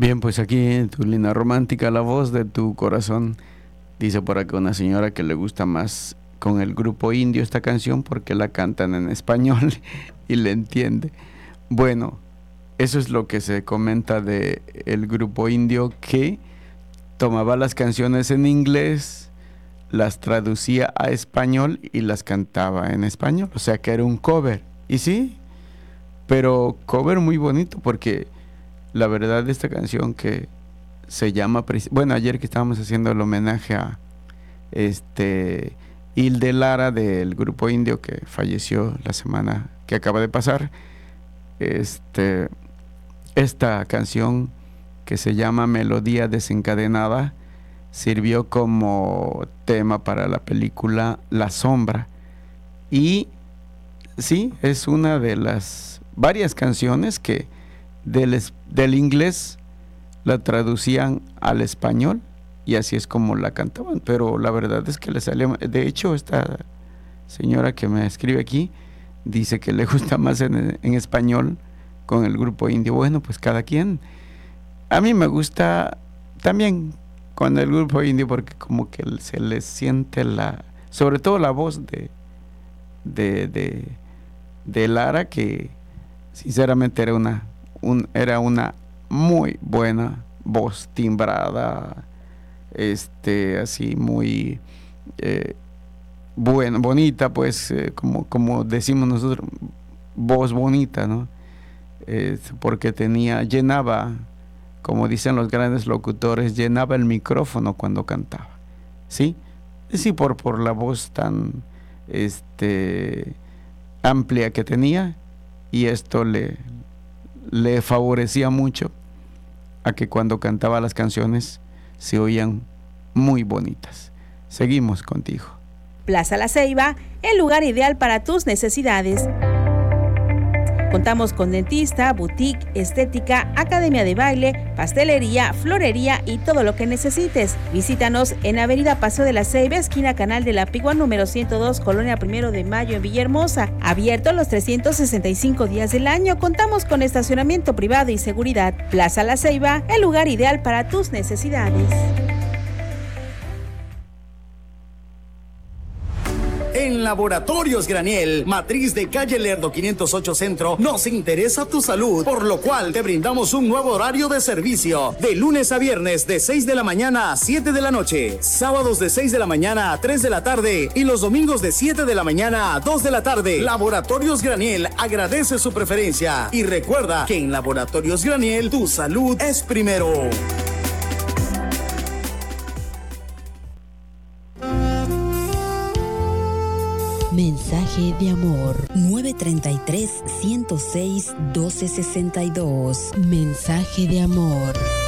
Bien, pues aquí tu línea romántica, la voz de tu corazón. Dice por acá una señora que le gusta más con el grupo indio esta canción porque la cantan en español y le entiende. Bueno, eso es lo que se comenta de el grupo indio, que tomaba las canciones en inglés, las traducía a español y las cantaba en español. O sea que era un cover. Y sí, pero cover muy bonito porque la verdad de esta canción que se llama, bueno, ayer que estábamos haciendo el homenaje a Hilde Lara del grupo indio que falleció la semana que acaba de pasar, esta canción que se llama Melodía Desencadenada sirvió como tema para la película La Sombra. Y sí, es una de las varias canciones que del inglés la traducían al español y así es como la cantaban, pero la verdad es que le salió. De hecho, esta señora que me escribe aquí dice que le gusta más en español con el grupo indio. Bueno, pues cada quien. A mí me gusta también con el grupo indio porque como que se le siente sobre todo la voz de Lara, que sinceramente era una muy buena voz timbrada, así muy bonita, pues, como decimos nosotros, voz bonita, ¿no? Porque llenaba, como dicen los grandes locutores, llenaba el micrófono cuando cantaba, ¿sí? Sí, por la voz tan amplia que tenía, y esto le favorecía mucho a que cuando cantaba las canciones se oían muy bonitas. Seguimos contigo. Plaza La Ceiba, el lugar ideal para tus necesidades. Contamos con dentista, boutique, estética, academia de baile, pastelería, florería y todo lo que necesites. Visítanos en Avenida Paseo de la Ceiba, esquina Canal de la Pigua, número 102, Colonia 1 de Mayo, en Villahermosa. Abierto los 365 días del año. Contamos con estacionamiento privado y seguridad. Plaza La Ceiba, el lugar ideal para tus necesidades. En Laboratorios Graniel, matriz de calle Lerdo 508 Centro, nos interesa tu salud, por lo cual te brindamos un nuevo horario de servicio, de lunes a viernes de 6 de la mañana a 7 de la noche, sábados de 6 de la mañana a 3 de la tarde y los domingos de 7 de la mañana a 2 de la tarde. Laboratorios Graniel agradece su preferencia y recuerda que en Laboratorios Graniel tu salud es primero. Mensaje de amor 933-106-1262. Mensaje de amor.